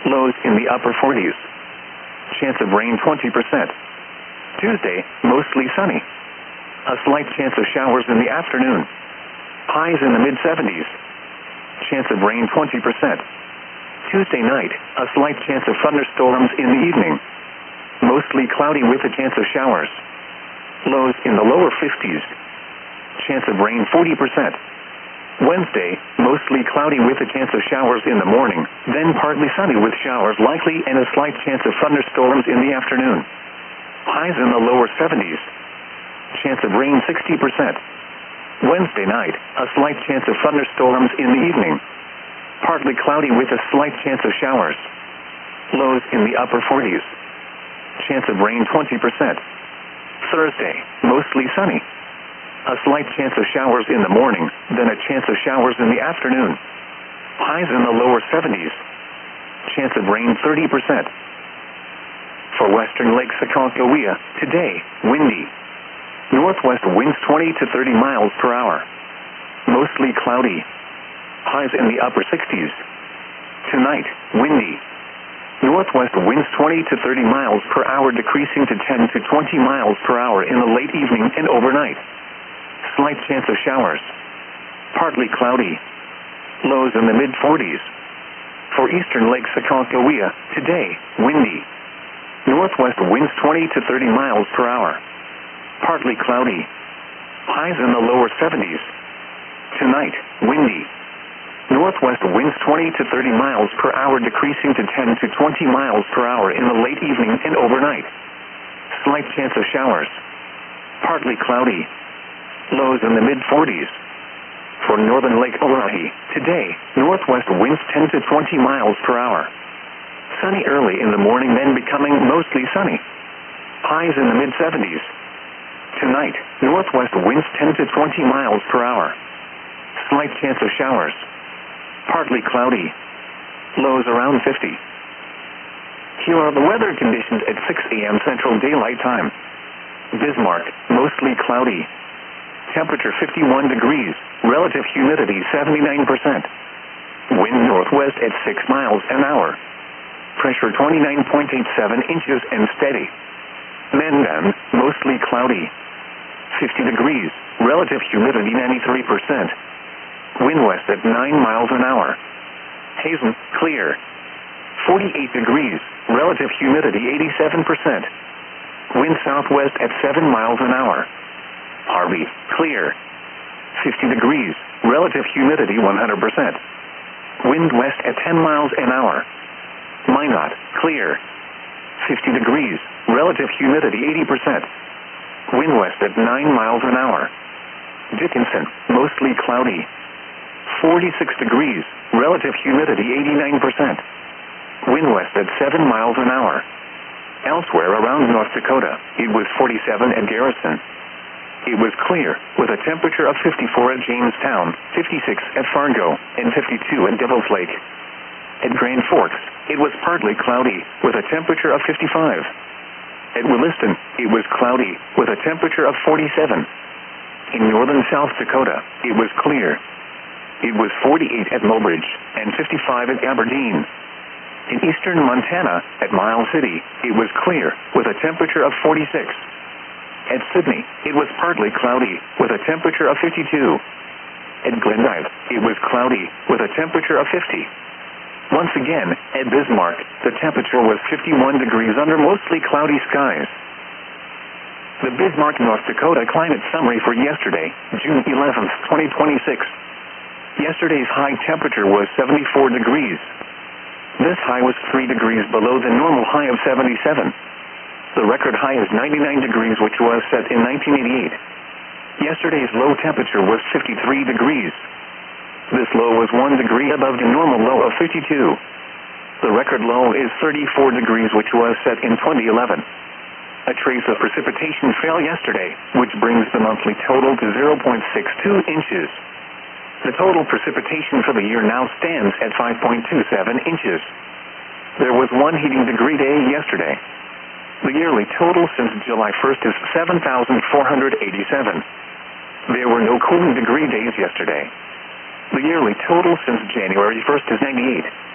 Lows in the upper 40s. Chance of rain 20%. Tuesday, mostly sunny. A slight chance of showers in the afternoon. Highs in the mid-70s. Chance of rain 20%. Tuesday night, a slight chance of thunderstorms in the evening. Mostly cloudy with a chance of showers. Lows in the lower 50s. Chance of rain 40%. Wednesday, mostly cloudy with a chance of showers in the morning, then partly sunny with showers likely and a slight chance of thunderstorms in the afternoon. Highs in the lower 70s. Chance of rain 60%. Wednesday night, a slight chance of thunderstorms in the evening. Partly cloudy with a slight chance of showers. Lows in the upper 40s. Chance of rain 20%. Thursday, mostly sunny. A slight chance of showers in the morning, then a chance of showers in the afternoon. Highs in the lower 70s. Chance of rain 30%. For western Lake Sakakawea, today, windy. Northwest winds 20 to 30 miles per hour. Mostly cloudy. Highs in the upper 60s. Tonight, windy. Northwest winds 20 to 30 miles per hour decreasing to 10 to 20 miles per hour in the late evening and overnight. Slight chance of showers. Partly cloudy. Lows in the mid-40s. For eastern Lake Sakakawea, today, windy. Northwest winds 20 to 30 miles per hour. Partly cloudy. Highs in the lower 70s. Tonight, windy. Northwest winds 20 to 30 miles per hour decreasing to 10 to 20 miles per hour in the late evening and overnight. Slight chance of showers. Partly cloudy. Lows in the mid-40s. For northern Lake Oahe, today, northwest winds 10 to 20 miles per hour. Sunny early in the morning, then becoming mostly sunny. Highs in the mid-70s. Tonight, northwest winds 10 to 20 miles per hour. Slight chance of showers. Partly cloudy. Lows around 50. Here are the weather conditions at 6 a.m. Central Daylight Time. Bismarck, mostly cloudy. Temperature 51 degrees, relative humidity 79%. Wind northwest at 6 miles an hour. Pressure 29.87 inches and steady. Mandan, mostly cloudy. 50 degrees, relative humidity 93%. Wind west at 9 miles an hour. Hazen, clear. 48 degrees, relative humidity 87%. Wind southwest at 7 miles an hour. Harvey, clear. 50 degrees, relative humidity 100%. Wind west at 10 miles an hour. Minot, clear. 50 degrees, relative humidity 80%. Wind west at 9 miles an hour. Dickinson, mostly cloudy. 46 degrees, relative humidity 89%. Wind west at 7 miles an hour. Elsewhere around North Dakota, it was 47 at Garrison. It was clear, with a temperature of 54 at Jamestown, 56 at Fargo, and 52 at Devil's Lake. At Grand Forks, it was partly cloudy, with a temperature of 55. At Williston, it was cloudy, with a temperature of 47. In northern South Dakota, it was clear. It was 48 at Mobridge, and 55 at Aberdeen. In eastern Montana, at Miles City, it was clear, with a temperature of 46. At Sydney, it was partly cloudy, with a temperature of 52. At Glendive, it was cloudy, with a temperature of 50. Once again, at Bismarck, the temperature was 51 degrees under mostly cloudy skies. The Bismarck, North Dakota climate summary for yesterday, June 11, 2026. Yesterday's high temperature was 74 degrees. This high was 3 degrees below the normal high of 77. The record high is 99 degrees, which was set in 1988. Yesterday's low temperature was 53 degrees. This low was 1 degree above the normal low of 52. The record low is 34 degrees, which was set in 2011. A trace of precipitation fell yesterday, which brings the monthly total to 0.62 inches. The total precipitation for the year now stands at 5.27 inches. There was 1 heating degree day yesterday. The yearly total since July 1st is 7,487. There were no cooling degree days yesterday. The yearly total since January 1st is 98.